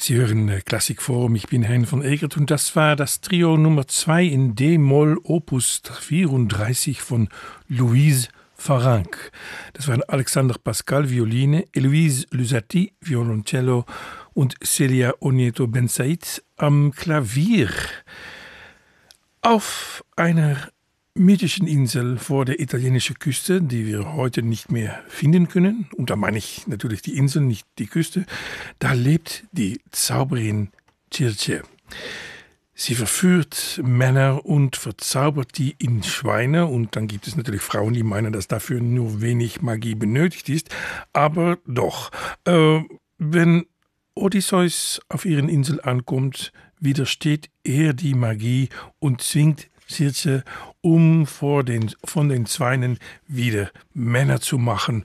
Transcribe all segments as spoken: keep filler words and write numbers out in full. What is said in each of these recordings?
Sie hören äh, Klassikforum, ich bin Hein van Egert und das war das Trio Nummer zwei in D-Moll Opus vierunddreißig von Louise Farrenc. Das waren Alexander Pascal, Violine, Eloise Lusati, Violoncello und Celia Onyeto Bensaid am Klavier. Auf einer mythischen Insel vor der italienischen Küste, die wir heute nicht mehr finden können, und da meine ich natürlich die Insel, nicht die Küste, da lebt die Zauberin Circe. Sie verführt Männer und verzaubert die in Schweine, und dann gibt es natürlich Frauen, die meinen, dass dafür nur wenig Magie benötigt ist, aber doch. Äh, wenn Odysseus auf ihren Insel ankommt, widersteht er die Magie und zwingt Circe, um vor den, von den Zweinen wieder Männer zu machen.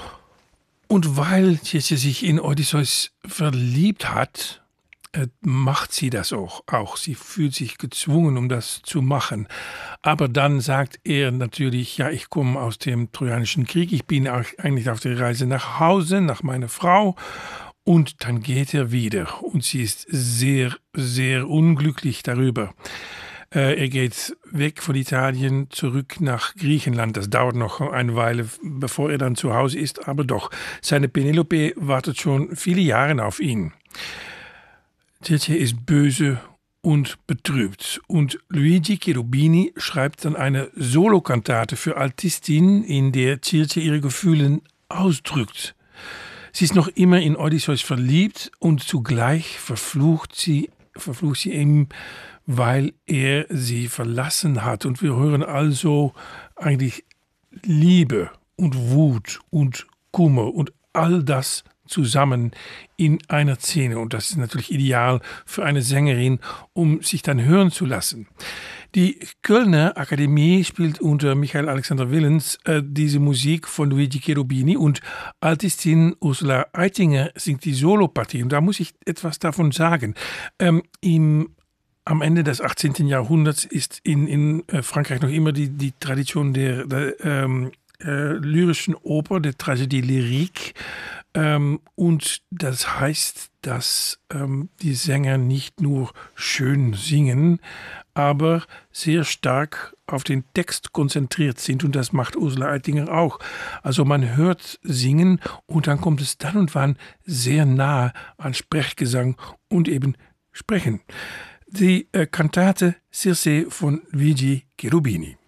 Und weil Circe sich in Odysseus verliebt hat, äh, macht sie das auch, auch. Sie fühlt sich gezwungen, um das zu machen. Aber dann sagt er natürlich, ja, ich komme aus dem Trojanischen Krieg, ich bin auch eigentlich auf der Reise nach Hause, nach meiner Frau. Und dann geht er wieder. Und sie ist sehr, sehr unglücklich darüber. Er geht weg von Italien zurück nach Griechenland. Das dauert noch eine Weile, bevor er dann zu Hause ist, aber doch. Seine Penelope wartet schon viele Jahre auf ihn. Circe ist böse und betrübt. Und Luigi Cherubini schreibt dann eine Solokantate für Altistin, in der Circe ihre Gefühle ausdrückt. Sie ist noch immer in Odysseus verliebt und zugleich verflucht sie, verflucht sie ihm, weil er sie verlassen hat. Und wir hören also eigentlich Liebe und Wut und Kummer und all das zusammen in einer Szene. Und das ist natürlich ideal für eine Sängerin, um sich dann hören zu lassen. Die Kölner Akademie spielt unter Michael Alexander Willens äh, diese Musik von Luigi Cherubini und Altistin Ursula Eitinger singt die Solopartie. Und da muss ich etwas davon sagen. Ähm, im Am Ende des achtzehnten. Jahrhunderts ist in, in Frankreich noch immer die, die Tradition der, der ähm, äh, lyrischen Oper, der Tragödie lyrique. Ähm, und das heißt, dass ähm, die Sänger nicht nur schön singen, aber sehr stark auf den Text konzentriert sind. Und das macht Ursula Eitinger auch. Also man hört singen und dann kommt es dann und wann sehr nah an Sprechgesang und eben Sprechen. Die äh, Kantate Circe von Luigi Cherubini.